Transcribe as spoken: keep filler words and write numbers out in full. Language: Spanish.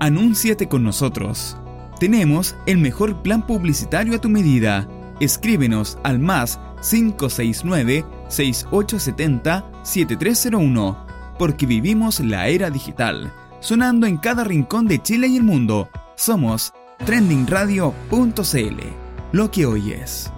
Anúnciate con nosotros. Tenemos el mejor plan publicitario a tu medida. Escríbenos al más cinco seis nueve, seis ocho siete cero, siete tres cero uno, porque vivimos la era digital, sonando en cada rincón de Chile y el mundo. Somos trending radio punto c l. Lo que oyes.